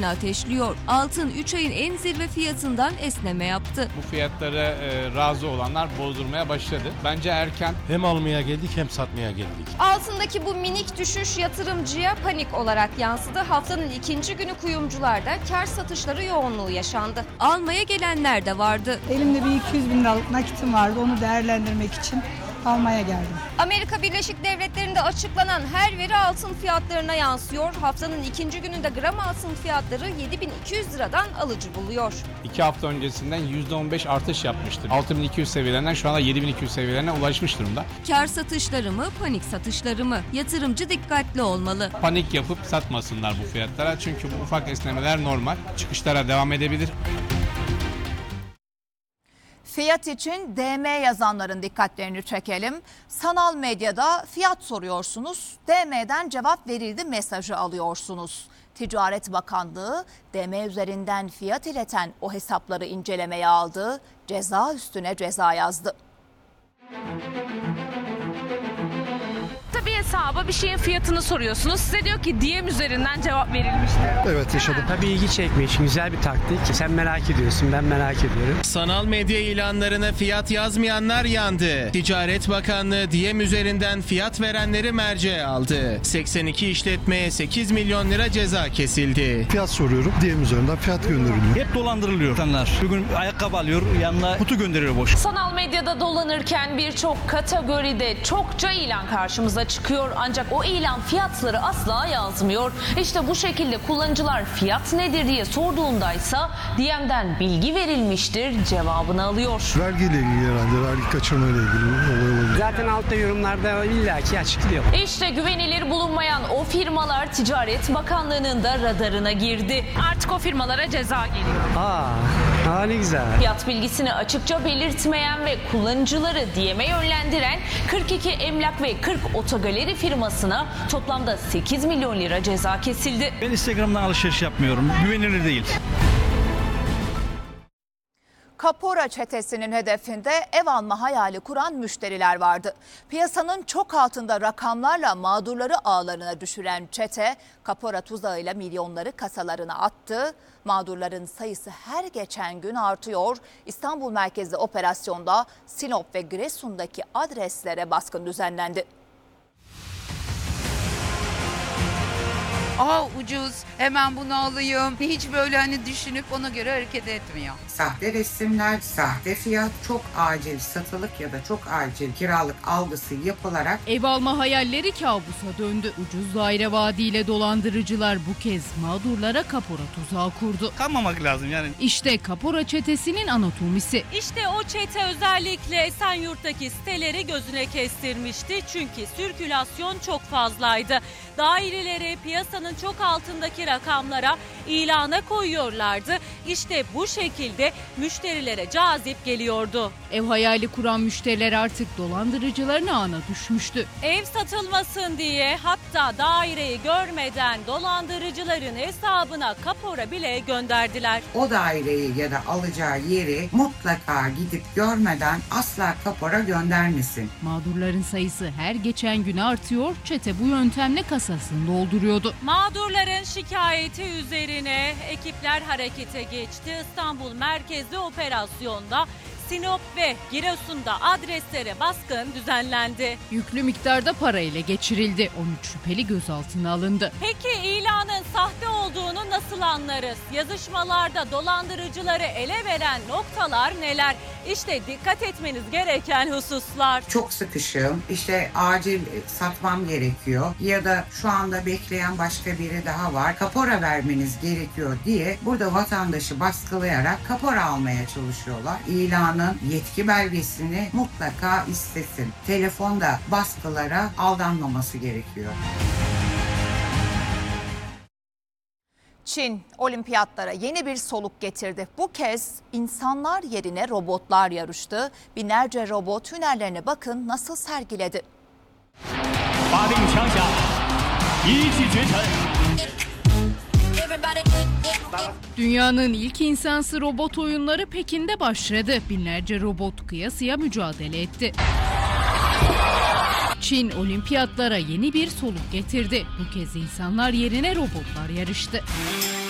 şikayetlerini ateşliyor. Altın 3 ayın en zirve fiyatından esneme yaptı. Bu fiyatlara razı olanlar bozdurmaya başladı. Bence erken. Hem almaya geldik hem satmaya geldik. Altındaki bu minik düşüş yatırımcıya panik olarak yansıdı. Haftanın ikinci günü kuyumcularda kar satışları yoğunluğu yaşandı. Almaya gelenler de vardı. Elimde bir 200 bin liralık nakitim vardı. Onu değerlendirmek için almaya geldim. Amerika Birleşik Devletleri'nde açıklanan her veri altın fiyatlarına yansıyor. Haftanın ikinci gününde gram altın fiyatları 7.200 liradan alıcı buluyor. 2 hafta öncesinden %15 artış yapmıştır. 6.200 seviyelerinden şu anda 7.200 seviyelerine ulaşmış durumda. Kar satışları mı, panik satışları mı? Yatırımcı dikkatli olmalı. Panik yapıp satmasınlar bu fiyatlara. Çünkü bu ufak esnemeler normal. Çıkışlara devam edebilir. Fiyat için DM yazanların dikkatlerini çekelim. Sanal medyada fiyat soruyorsunuz, DM'den cevap verildi mesajı alıyorsunuz. Ticaret Bakanlığı DM üzerinden fiyat ileten o hesapları incelemeye aldı, ceza üstüne ceza yazdı. Bir hesaba bir şeyin fiyatını soruyorsunuz. Size diyor ki DM üzerinden cevap verilmiştir. Evet, yaşadım. Tabii ilgi çekmiş, güzel bir taktik. Sen merak ediyorsun, ben merak ediyorum. Sanal medya ilanlarına fiyat yazmayanlar yandı. Ticaret Bakanlığı DM üzerinden fiyat verenleri merceğe aldı. 82 işletmeye 8 milyon lira ceza kesildi. Fiyat soruyorum, DM üzerinden fiyat gönderiliyor. Hep dolandırılıyor insanlar. Bugün ayakkabı alıyor, yanına kutu gönderiyor boş. Sanal medyada dolanırken birçok kategoride çokça ilan karşımıza çıkıyor. Ancak o ilan fiyatları asla yazmıyor. İşte bu şekilde kullanıcılar fiyat nedir diye sorduğundaysa DM'den bilgi verilmiştir cevabını alıyor. Vergiyle ilgili herhalde, vergi kaçırma ile ilgili olay olabilir. Zaten altta yorumlarda illaki açıklıyor. İşte güvenilir bulunmayan o firmalar Ticaret Bakanlığı'nın da radarına girdi. Artık o firmalara ceza geliyor. Ne güzel. Fiyat bilgisini açıkça belirtmeyen ve kullanıcıları DM'e yönlendiren 42 emlak ve 40 otogaleri firmasına toplamda 8 milyon lira ceza kesildi. Ben Instagram'dan alışveriş yapmıyorum. Güvenilir değil. Kapora çetesinin hedefinde ev alma hayali kuran müşteriler vardı. Piyasanın çok altında rakamlarla mağdurları ağlarına düşüren çete, kapora tuzağıyla milyonları kasalarına attı. Mağdurların sayısı her geçen gün artıyor. İstanbul merkezli operasyonda Sinop ve Giresun'daki adreslere baskın düzenlendi. Ucuz, hemen bunu alayım. Hiç böyle düşünüp ona göre hareket etmiyor. Sahte resimler, sahte fiyat, çok acil satılık ya da çok acil kiralık algısı yapılarak ev alma hayalleri kabusa döndü. Ucuz daire vaadiyle dolandırıcılar bu kez mağdurlara kapora tuzağı kurdu. Kanmamak lazım yani. İşte kapora çetesinin anatomisi. İşte o çete özellikle Esenyurt'taki siteleri gözüne kestirmişti. Çünkü sirkülasyon çok fazlaydı. Daireleri piyasanın çok altındaki rakamlara ilana koyuyorlardı. İşte bu şekilde müşterilere cazip geliyordu. Ev hayali kuran müşteriler artık dolandırıcıların ağına düşmüştü. Ev satılmasın diye hatta daireyi görmeden dolandırıcıların hesabına kapora bile gönderdiler. O daireyi ya da alacağı yeri mutlaka gidip görmeden asla kapora göndermesin. Mağdurların sayısı her geçen gün artıyor. Çete bu yöntemle kasasını dolduruyordu. Mağdurların şikayeti üzerine ekipler harekete geçti. İstanbul merkezli operasyonda Sinop ve Giresun'da adreslere baskın düzenlendi. Yüklü miktarda para ile geçirildi. 13 şüpheli gözaltına alındı. Peki ilanın sahte olduğunu nasıl anlarız? Yazışmalarda dolandırıcıları ele veren noktalar neler? İşte dikkat etmeniz gereken hususlar. Çok sıkışığım, işte acil satmam gerekiyor ya da şu anda bekleyen başka biri daha var. Kapora vermeniz gerekiyor diye burada vatandaşı baskılayarak kapora almaya çalışıyorlar. İlanın yetki belgesini mutlaka istesin. Telefonda baskılara aldanmaması gerekiyor. Çin olimpiyatlara yeni bir soluk getirdi. Bu kez insanlar yerine robotlar yarıştı. Binlerce robot hünerlerine bakın nasıl sergiledi. Dünyanın ilk insansız robot oyunları Pekin'de başladı. Binlerce robot kıyasıya mücadele etti. Çin olimpiyatlara yeni bir soluk getirdi. Bu kez insanlar yerine robotlar yarıştı.